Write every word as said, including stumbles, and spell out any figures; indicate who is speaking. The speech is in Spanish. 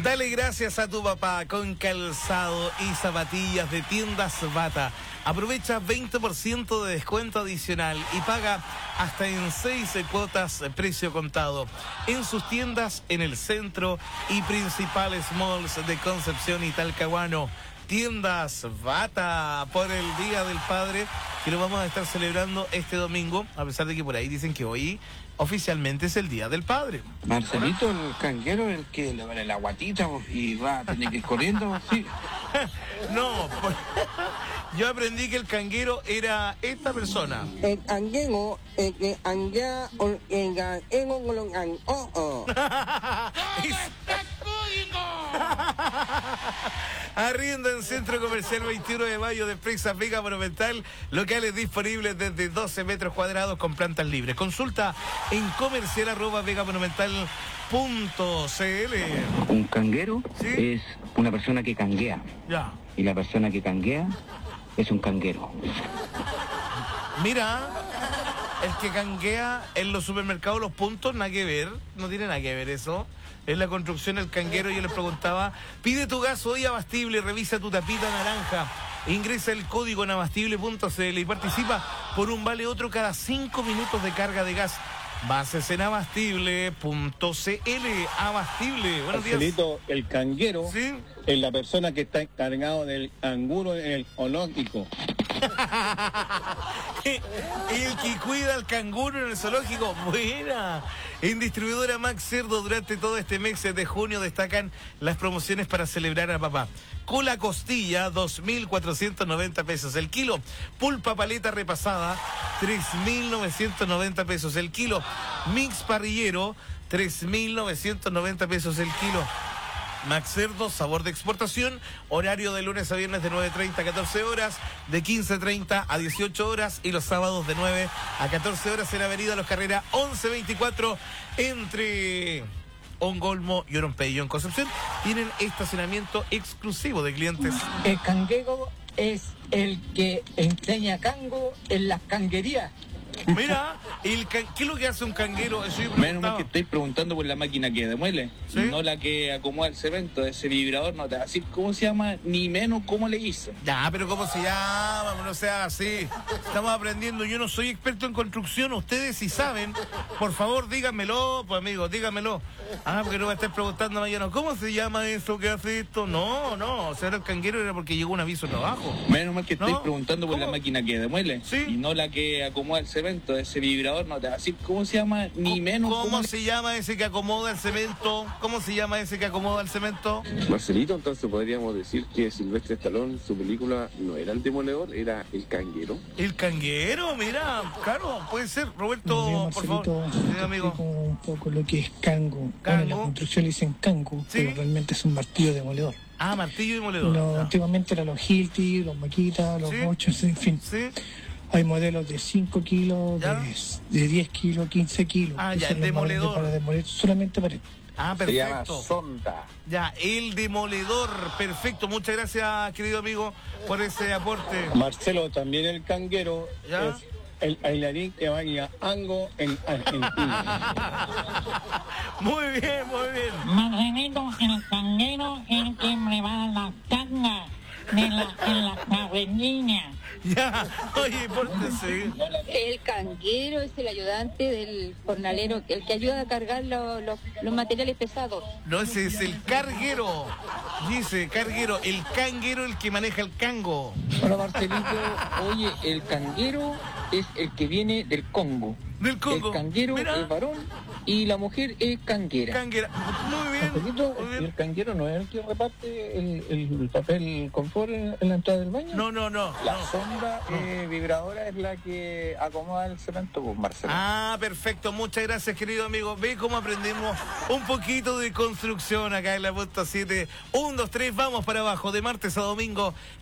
Speaker 1: Dale gracias a tu papá con calzado y zapatillas de Tiendas Bata. Aprovecha veinte por ciento de descuento adicional y paga hasta en seis cuotas precio contado en sus tiendas en el centro y principales malls de Concepción y Talcahuano. Tiendas Bata por el Día del Padre, que lo vamos a estar celebrando este domingo, a pesar de que por ahí dicen que hoy oficialmente es el Día del Padre.
Speaker 2: Marcelito, el canguero, el que le vale la guatita y va a tener que ir corriendo, sí.
Speaker 1: No, pues, yo aprendí que el canguero era esta persona.
Speaker 3: El canguero, el que anguea, el canguero con los can... Oh, oh.
Speaker 1: Arrienda en Centro Comercial veintiuno de mayo de Presa Vega Monumental, locales disponibles desde doce metros cuadrados con plantas libres. Consulta en comercial arroba vegamonumental punto cl.
Speaker 2: Un canguero
Speaker 1: ¿Sí?
Speaker 2: es una persona que canguea.
Speaker 1: Ya.
Speaker 2: Y la persona que canguea es un canguero.
Speaker 1: Mira, el que canguea en los supermercados los puntos, nada que ver, no tiene nada que ver eso. En la construcción el canguero, yo le preguntaba, pide tu gas hoy Abastible, revisa tu tapita naranja, ingresa el código en abastible punto cl y participa por un vale otro cada cinco minutos de carga de gas. Bases en abastible punto cl. Abastible, buenos días.
Speaker 4: Marcelito, el canguero
Speaker 1: ¿Sí?
Speaker 4: es la persona que está encargado del canguro en el zoológico.
Speaker 1: El que cuida al canguro en el zoológico. Buena. En Distribuidora Max Cerdo durante todo este mes de junio destacan las promociones para celebrar a papá. Cola costilla, dos mil cuatrocientos noventa pesos el kilo. Pulpa paleta repasada, tres mil novecientos noventa pesos el kilo. Mix parrillero, tres mil novecientos noventa pesos el kilo. Max Cerdo, sabor de exportación, horario de lunes a viernes de nueve treinta a catorce horas, de quince treinta a dieciocho horas y los sábados de nueve a catorce horas en Avenida Los Carreras once veinticuatro entre Ongolmo y Orompello en Concepción. Tienen estacionamiento exclusivo de clientes.
Speaker 5: El canguero es el que enseña cango en las canguerías.
Speaker 1: Mira, el can... ¿qué es lo que hace un canguero? Eso yo
Speaker 6: Menos mal
Speaker 1: preguntaba.
Speaker 6: que estáis preguntando por la máquina que demuele,
Speaker 1: ¿Sí?
Speaker 6: no la que acomoda el cemento. Ese vibrador no te va a decir cómo se llama, ni menos cómo le hizo.
Speaker 1: Ya, pero ¿cómo se llama? No sea así. Estamos aprendiendo. Yo no soy experto en construcción. Ustedes, si saben, por favor, díganmelo, pues amigos, díganmelo. Ah, porque no va a estar preguntando mañana, ¿cómo se llama eso que hace esto? No, no. O sea, el canguero era porque llegó un aviso de trabajo.
Speaker 6: Menos mal que estáis
Speaker 1: ¿No?
Speaker 6: preguntando por
Speaker 1: ¿Cómo?
Speaker 6: la máquina que demuele,
Speaker 1: ¿Sí?
Speaker 6: y no la que acomoda el cemento. Ese vibrador no te va a decir cómo se llama, ni menos
Speaker 1: ¿Cómo
Speaker 6: cómo
Speaker 1: se llama ese que acomoda el cemento? ¿Cómo se llama ese que acomoda el cemento?
Speaker 7: Marcelito, entonces podríamos decir que Silvestre Stallone, su película no era el demoledor, era el canguero.
Speaker 1: El canguero, mira, claro, puede ser. Roberto,
Speaker 8: Bueno,
Speaker 1: por
Speaker 8: Marcelito,
Speaker 1: favor. Sí,
Speaker 8: te
Speaker 1: amigo.
Speaker 8: explico un poco lo que es cango. Bueno, en
Speaker 1: Cango.
Speaker 8: la construcción le dicen cango,
Speaker 1: Sí.
Speaker 8: pero realmente es un martillo demoledor.
Speaker 1: Ah, martillo y moledor.
Speaker 8: Lo-
Speaker 1: Ya.
Speaker 8: Antiguamente eran los Hilti, los Maquita, los
Speaker 1: Sí.
Speaker 8: Mochos, en fin.
Speaker 1: Sí.
Speaker 8: Hay modelos de cinco kilos,
Speaker 1: Ya.
Speaker 8: de, de diez kilos, quince kilos.
Speaker 1: Ah,
Speaker 8: que
Speaker 1: ya,
Speaker 8: son
Speaker 1: el
Speaker 8: los modelos
Speaker 1: demoledor.
Speaker 8: Para demoler solamente pared.
Speaker 1: Ah,
Speaker 2: Se llama
Speaker 1: perfecto.
Speaker 2: sonda.
Speaker 1: Ya, el demoledor, perfecto. Muchas gracias, querido amigo, por ese aporte.
Speaker 4: Marcelo, también el canguero
Speaker 1: ¿Ya?
Speaker 4: es el bailarín que baila ango en Argentina.
Speaker 1: Muy bien, muy bien.
Speaker 5: Marcelito, el canguero es el que me va a la tanga de la, en la carreñina.
Speaker 1: Ya, oye, pórtese.
Speaker 9: El canguero es el ayudante del jornalero, el que ayuda a cargar lo- lo- los materiales pesados.
Speaker 1: No, ese es el carguero. Dice, carguero, el canguero, el que maneja el cango.
Speaker 2: Hola Marcelito, oye, el canguero es el que viene del Congo.
Speaker 1: Del Congo.
Speaker 2: El canguero
Speaker 1: Mira.
Speaker 2: es varón y la mujer es canguera.
Speaker 1: Canguera. Muy bien.
Speaker 4: Marcelito,
Speaker 1: Muy
Speaker 4: el
Speaker 1: bien.
Speaker 4: canguero no es el que reparte el, el papel confort en, en la entrada del baño.
Speaker 1: No, no, no.
Speaker 2: La
Speaker 1: no.
Speaker 2: sonda
Speaker 1: No.
Speaker 2: eh, vibradora es la que acomoda el cemento, pues Marcelo.
Speaker 1: Ah, perfecto. Muchas gracias, querido amigo. Ve cómo aprendimos un poquito de construcción acá en la punta siete. Un, dos, tres, vamos para abajo. De martes a domingo.